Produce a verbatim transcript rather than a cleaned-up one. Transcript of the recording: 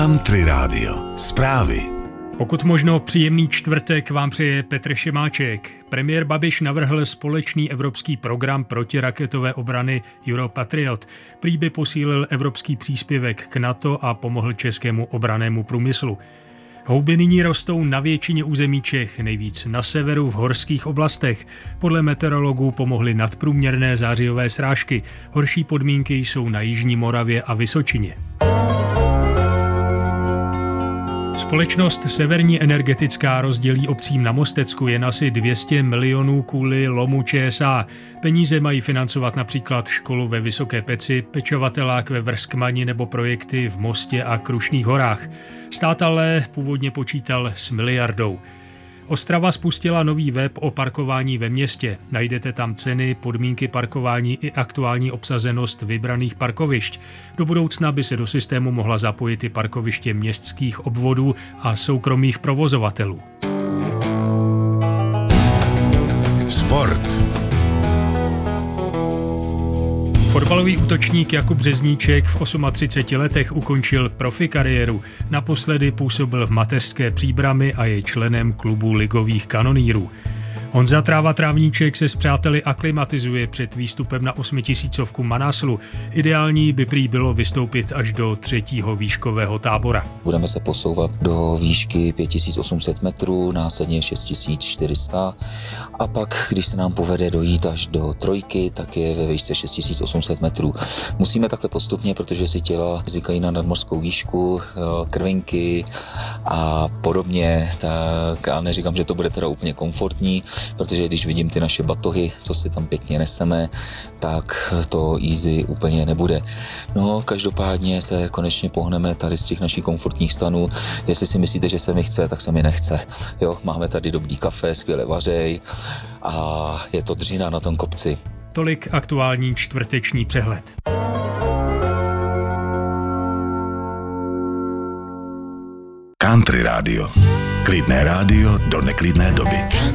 Country Radio. Zprávy. Pokud možno příjemný čtvrtek vám přeje Petr Šimáček. Premiér Babiš navrhl společný evropský program protiraketové obrany Europatriot. Prý by posílil evropský příspěvek k NATO a pomohl českému obrannému průmyslu. Houby nyní rostou na většině území Čech, nejvíc na severu v horských oblastech. Podle meteorologů pomohly nadprůměrné zářijové srážky. Horší podmínky jsou na jižní Moravě a Vysočině. Společnost Severní energetická rozdělí obcím na Mostecku jen asi dvě stě milionů kvůli lomu Č S A. Peníze mají financovat například školu ve Vysoké Peci, pečovatelák ve Vrskmani nebo projekty v Mostě a Krušných horách. Stát ale původně počítal s miliardou. Ostrava spustila nový web o parkování ve městě. Najdete tam ceny, podmínky parkování i aktuální obsazenost vybraných parkovišť. Do budoucna by se do systému mohla zapojit i parkoviště městských obvodů a soukromých provozovatelů. Sport. Fotbalový útočník Jakub Řezníček v třiceti osmi letech ukončil profi kariéru. Naposledy působil v mateřské Příbrami a je členem klubu ligových kanonýrů. Honza Tráva Trávníček se s přáteli aklimatizuje před výstupem na osmitisícovku Manaslu. Ideální by prý bylo vystoupit až do třetího výškového tábora. Budeme se posouvat do výšky pět tisíc osm set metrů, následně šest tisíc čtyři sta a pak, když se nám povede dojít až do trojky, tak je ve výšce šest tisíc osm set metrů. Musíme takhle postupně, protože si těla zvykají na nadmořskou výšku, krvinky a podobně, tak ale neříkám, že to bude teda úplně komfortní, protože když vidím ty naše batohy, co si tam pěkně neseme, tak to easy úplně nebude. No, každopádně se konečně pohneme tady z těch našich komfortních stanů. Jestli si myslíte, že se mi chce, tak se mi nechce. Jo, máme tady dobrý kafe, skvěle vařej a je to dřina na tom kopci. Tolik aktuální čtvrteční přehled. Country Radio. Klidné rádio do neklidné doby.